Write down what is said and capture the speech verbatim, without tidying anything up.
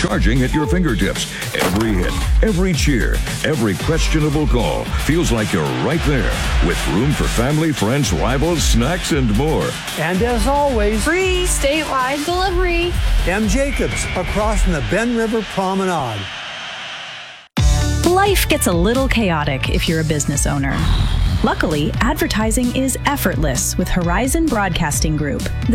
charging at your fingertips. Every hit, every cheer, every questionable call feels like you're right there with room for family, friends, rivals, snacks, and more. And as always, free statewide delivery. M. Jacobs, across from the Ben River Promenade. Life gets a little chaotic if you're a business owner. Luckily, advertising is effortless with Horizon Broadcasting Group.